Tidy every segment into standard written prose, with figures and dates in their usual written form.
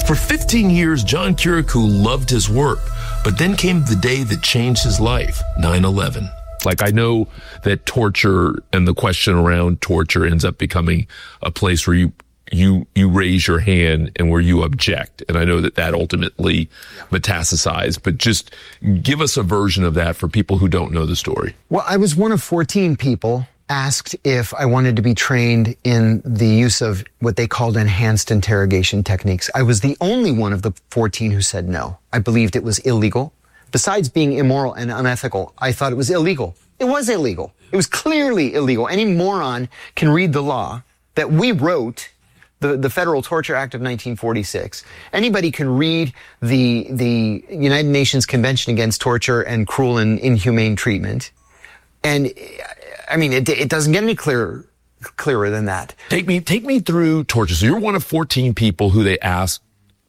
For 15 years, John Kirikou loved his work, but then came the day that changed his life, 9/11. Like, I know that torture and the question around torture ends up becoming a place where you raise your hand and where you object. And I know that ultimately metastasized, but just give us a version of that for people who don't know the story. Well, I was one of 14 people asked if I wanted to be trained in the use of what they called enhanced interrogation techniques. I was the only one of the 14 who said no. I believed it was illegal. Besides being immoral and unethical, I thought it was illegal. It was illegal. It was clearly illegal. Any moron can read the law that we wrote, the Federal Torture Act of 1946. Anybody can read the United Nations Convention Against Torture and Cruel and Inhumane Treatment. And I mean, it doesn't get any clearer than that. Take me through torture. So you're one of 14 people who they ask,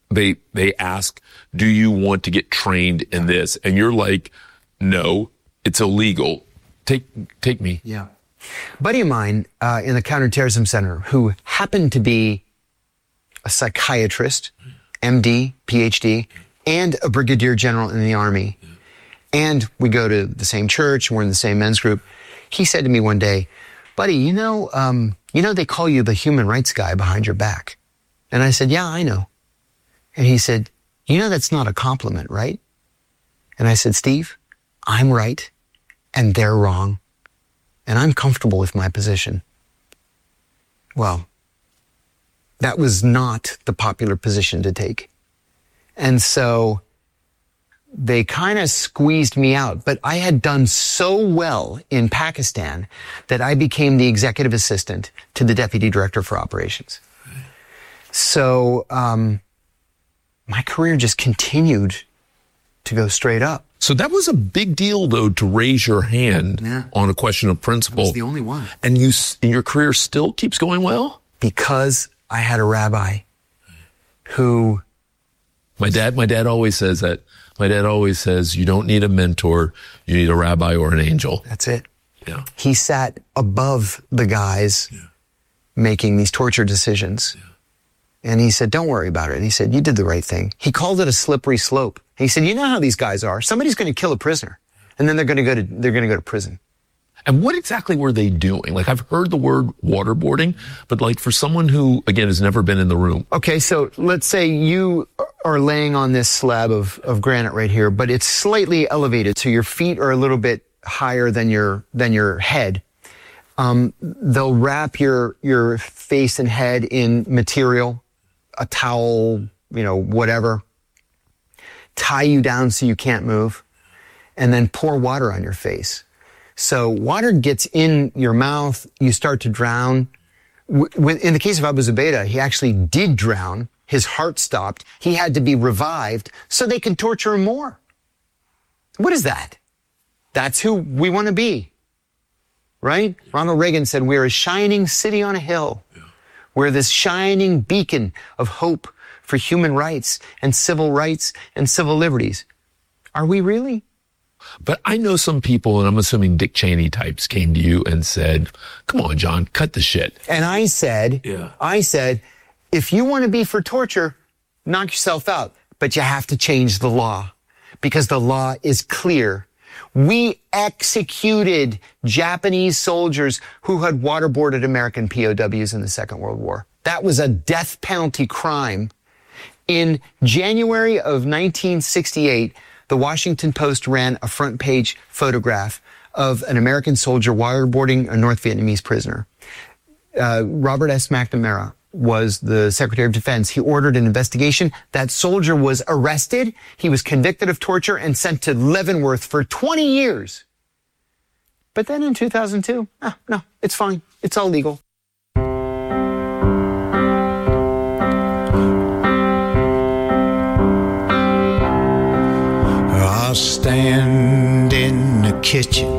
do you want to get trained in this? And you're like, no, it's illegal. Take me. Yeah. A buddy of mine in the Counterterrorism Center who happened to be a psychiatrist, MD, PhD, and a brigadier general in the Army. And we go to the same church, and we're in the same men's group. He said to me one day, buddy, you know they call you the human rights guy behind your back. And I said, yeah, I know. And he said, you know that's not a compliment, right? And I said, Steve, I'm right, and they're wrong. And I'm comfortable with my position. Well, that was not the popular position to take. And so they kind of squeezed me out, but I had done so well in Pakistan that I became the executive assistant to the deputy director for operations. So my career just continued to go straight up. So that was a big deal, though, to raise your hand on a question of principle. I was the only one. And your career still keeps going well? Because I had a rabbi who... My dad always says that. My dad always says, you don't need a mentor, you need a rabbi or an angel. That's it. Yeah. He sat above the guys making these torture decisions. Yeah. And he said, don't worry about it. He said, you did the right thing. He called it a slippery slope. He said, you know how these guys are. Somebody's going to kill a prisoner, and then they're going to go to prison. And what exactly were they doing? Like, I've heard the word waterboarding, but like for someone who, again, has never been in the room. Okay, so let's say you are laying on this slab of granite right here, but it's slightly elevated, so your feet are a little bit higher than your head. They'll wrap your face and head in material, a towel, whatever, tie you down so you can't move, and then pour water on your face. So water gets in your mouth, you start to drown. In the case of Abu Zubaydah, he actually did drown. His heart stopped. He had to be revived so they can torture him more. What is that? That's who we want to be, right? Ronald Reagan said, we're a shining city on a hill. We're this shining beacon of hope for human rights and civil liberties. Are we really? But I know some people, and I'm assuming Dick Cheney types, came to you and said, come on, John, cut the shit. And I said, if you want to be for torture, knock yourself out. But you have to change the law because the law is clear. We executed Japanese soldiers who had waterboarded American POWs in the Second World War. That was a death penalty crime. In January of 1968, the Washington Post ran a front page photograph of an American soldier waterboarding a North Vietnamese prisoner. Robert S. McNamara was the Secretary of Defense. He ordered an investigation. That soldier was arrested. He was convicted of torture and sent to Leavenworth for 20 years. But then in 2002, no, it's fine. It's all legal. I'll stand in the kitchen